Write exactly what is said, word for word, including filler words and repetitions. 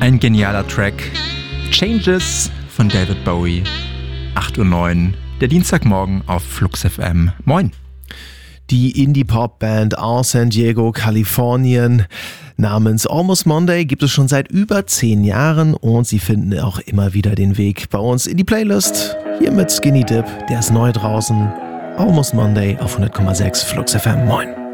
Ein genialer Track. Changes von David Bowie. acht Uhr neun, der Dienstagmorgen auf Flux F M. Moin. Die Indie-Pop-Band aus San Diego, Kalifornien namens Almost Monday gibt es schon seit über zehn Jahren und sie finden auch immer wieder den Weg bei uns in die Playlist. Hier mit Skinny Dip, der ist neu draußen. Almost Monday auf hundert Komma sechs Flux F M. Moin.